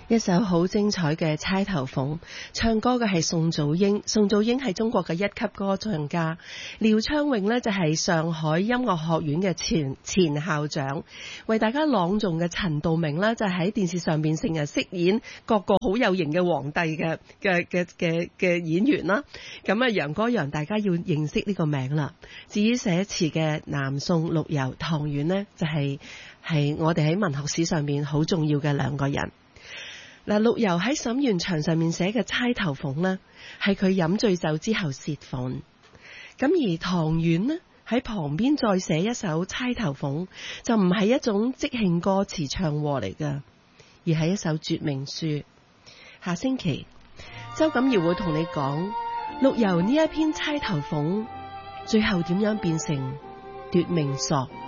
一首好精彩嘅釵頭鳳，唱歌嘅係宋祖英。宋祖英係中國嘅一級歌唱家，廖昌永呢就係上海音樂學院嘅前校長，為大家朗誦嘅陳道明呢就喺電視上面成日飾演各個好有型嘅皇帝嘅演員啦。咁啊，楊歌陽大家要認識呢個名啦。至於寫詞嘅南宋陸游、唐婉呢，就係我哋喺文學史上面好重要嘅兩個人。嗱，陸游喺沈園牆上面寫嘅釵頭鳳呢，係佢飲醉酒之後泄憤。咁而唐婉呢，喺旁邊再寫一首釵頭鳳，就唔係一種即興歌詞唱和嚟㗎，而係一首絕命書。下星期周錦堯會同你講陸游呢一篇釵頭鳳最後點樣變成奪命索。